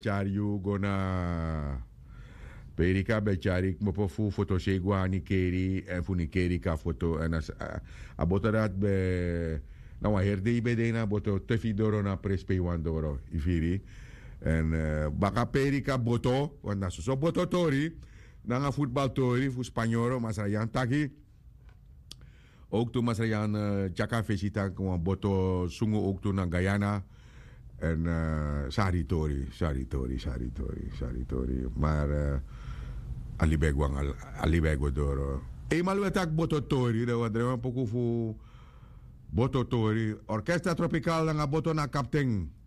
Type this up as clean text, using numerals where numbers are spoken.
Chariu gona Perika becharik mopo fu foto segwa ni keri en fu ni keri ka foto en as abotarat be na wa herde ibe dena boto tefi doro na prespe wan doro ifiri en baka Perika boto wana so boto tori na nga voetbal tori fu Spanyoro masrayan taki ook toen masrayan chaka fesita kwa boto sungu ook toen na Guyana. En Saritori. Maar Alibego Doro. Eenmaal werd ik Bototori. Dat was een poco voor Bototori. Orchestra Tropical en Boto na kapten.